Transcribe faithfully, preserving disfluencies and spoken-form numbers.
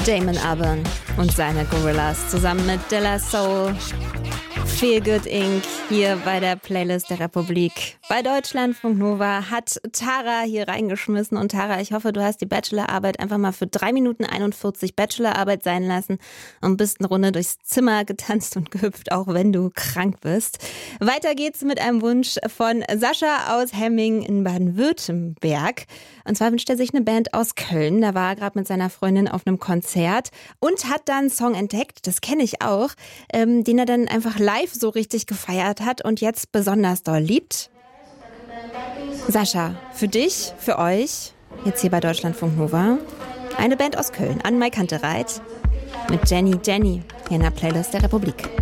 Damon Albarn und seine Gorillaz zusammen mit De La Soul. Feel Good Incorporated hier bei der Playlist der Republik. Bei Deutschlandfunk Nova hat Tara hier reingeschmissen. Und Tara, ich hoffe, du hast die Bachelorarbeit einfach mal für drei Minuten einundvierzig Bachelorarbeit sein lassen und bist eine Runde durchs Zimmer getanzt und gehüpft, auch wenn du krank bist. Weiter geht's mit einem Wunsch von Sascha aus Hemming in Baden-Württemberg. Und zwar wünscht er sich eine Band aus Köln. Da war er gerade mit seiner Freundin auf einem Konzert und hat dann einen Song entdeckt, das kenne ich auch, ähm, den er dann einfach live so richtig gefeiert hat und jetzt besonders doll liebt. Sascha, für dich, für euch, jetzt hier bei Deutschlandfunk Nova, eine Band aus Köln, An Mai Kantereit mit Jenny Jenny hier in der Playlist der Republik.